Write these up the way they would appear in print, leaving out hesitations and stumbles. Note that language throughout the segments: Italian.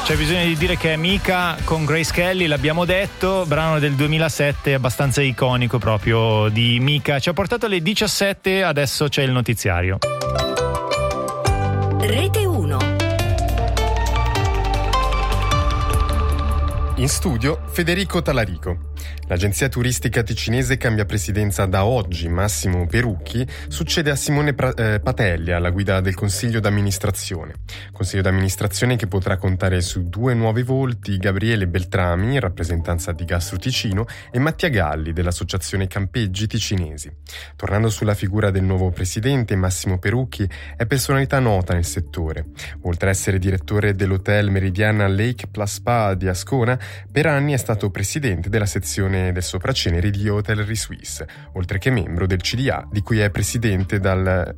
C'è bisogno di dire che è Mika con Grace Kelly, l'abbiamo detto, brano del 2007 abbastanza iconico proprio di Mika. Ci ha portato alle 17, adesso c'è il notiziario. Rete 1. In studio Federico Talarico. L'agenzia turistica ticinese cambia presidenza da oggi. Massimo Perucchi succede a Simone Patelli alla guida del Consiglio d'amministrazione. Consiglio d'amministrazione che potrà contare su due nuovi volti: Gabriele Beltrami, in rappresentanza di Gastro Ticino, e Mattia Galli dell'Associazione Campeggi Ticinesi. Tornando sulla figura del nuovo presidente, Massimo Perucchi è personalità nota nel settore. Oltre a essere direttore dell'hotel Meridiana Lake Plus Spa di Ascona, per anni è stato presidente della sezione del Sopraceneri di Hotellerie Suisse, oltre che membro del CDA, di cui è presidente dal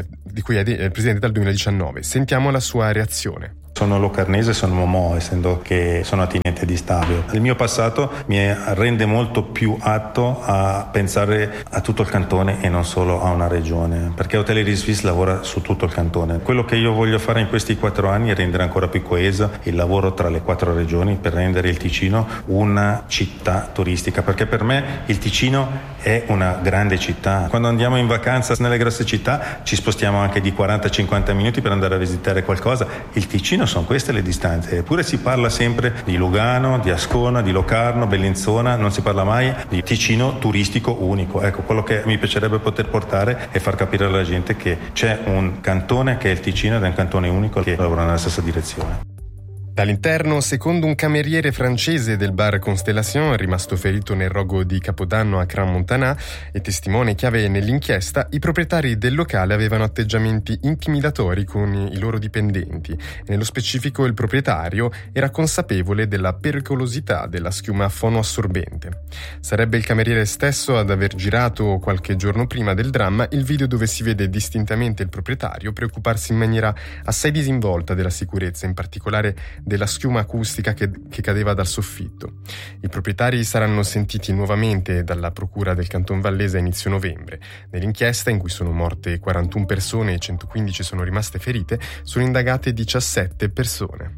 2019. Sentiamo la sua reazione. Sono locarnese, sono Momò, essendo che sono attinente di Stabio. Il mio passato mi rende molto più atto a pensare a tutto il cantone e non solo a una regione, perché Hotellerie Suisse lavora su tutto il cantone. Quello che io voglio fare in questi 4 anni è rendere ancora più coeso il lavoro tra le 4 regioni per rendere il Ticino una città turistica, perché per me il Ticino è una grande città. Quando andiamo in vacanza nelle grosse città ci spostiamo anche di 40-50 minuti per andare a visitare qualcosa. Il Ticino sono queste le distanze, eppure si parla sempre di Lugano, di Ascona, di Locarno, Bellinzona, non si parla mai di Ticino turistico unico. Ecco, quello che mi piacerebbe poter portare è far capire alla gente che c'è un cantone che è il Ticino ed è un cantone unico che lavora nella stessa direzione. Dall'interno, secondo un cameriere francese del bar Constellation, rimasto ferito nel rogo di Capodanno a Crans-Montana e testimone chiave nell'inchiesta, i proprietari del locale avevano atteggiamenti intimidatori con i loro dipendenti e nello specifico il proprietario era consapevole della pericolosità della schiuma fonoassorbente. Sarebbe il cameriere stesso ad aver girato qualche giorno prima del dramma il video dove si vede distintamente il proprietario preoccuparsi in maniera assai disinvolta della sicurezza, in particolare della schiuma acustica che cadeva dal soffitto. I proprietari saranno sentiti nuovamente dalla Procura del Canton Vallese a inizio novembre. Nell'inchiesta, in cui sono morte 41 persone e 115 sono rimaste ferite, sono indagate 17 persone.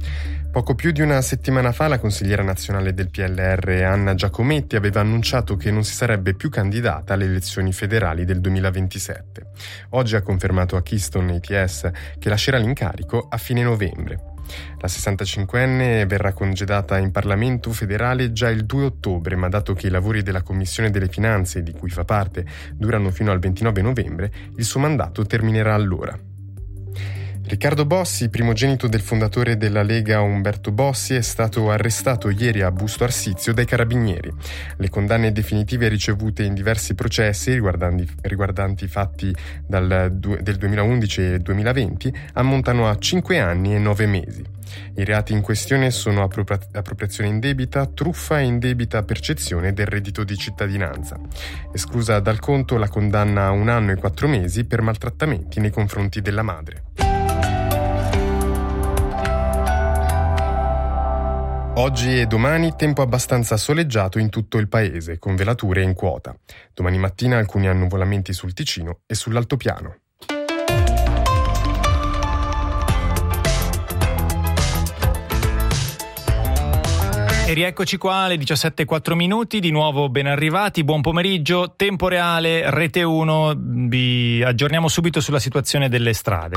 Poco più di una settimana fa la consigliera nazionale del PLR Anna Giacometti aveva annunciato che non si sarebbe più candidata alle elezioni federali del 2027. Oggi ha confermato a Keystone ATS che lascerà l'incarico a fine novembre. La 65enne verrà congedata in Parlamento federale già il 2 ottobre, ma dato che i lavori della Commissione delle Finanze, di cui fa parte, durano fino al 29 novembre, il suo mandato terminerà allora. Riccardo Bossi, primogenito del fondatore della Lega Umberto Bossi, è stato arrestato ieri a Busto Arsizio dai carabinieri. Le condanne definitive ricevute in diversi processi riguardanti fatti del 2011 e 2020 ammontano a 5 anni e 9 mesi. I reati in questione sono appropriazione indebita, truffa e indebita percezione del reddito di cittadinanza. Esclusa dal conto la condanna a 1 anno e 4 mesi per maltrattamenti nei confronti della madre. Oggi e domani tempo abbastanza soleggiato in tutto il paese, con velature in quota. Domani mattina alcuni annuvolamenti sul Ticino e sull'altopiano. E rieccoci qua alle 17:04, di nuovo ben arrivati, buon pomeriggio, tempo reale, Rete 1, vi aggiorniamo subito sulla situazione delle strade.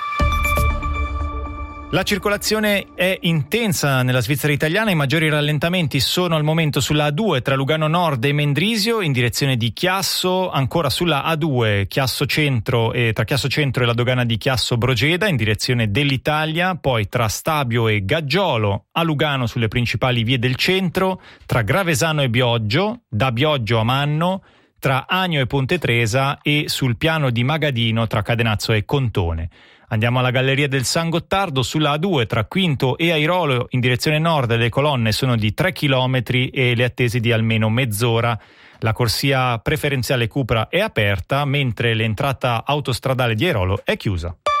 La circolazione è intensa nella Svizzera italiana, i maggiori rallentamenti sono al momento sulla A2 tra Lugano Nord e Mendrisio in direzione di Chiasso, ancora sulla A2 Chiasso Centro e tra Chiasso Centro e la dogana di Chiasso Brogeda in direzione dell'Italia, poi tra Stabio e Gaggiolo a Lugano sulle principali vie del centro, tra Gravesano e Bioggio, da Bioggio a Manno, tra Agno e Ponte Tresa e sul piano di Magadino tra Cadenazzo e Contone. Andiamo alla Galleria del San Gottardo, sulla A2 tra Quinto e Airolo in direzione nord le colonne sono di 3 km e le attese di almeno mezz'ora. La corsia preferenziale Cupra è aperta mentre l'entrata autostradale di Airolo è chiusa.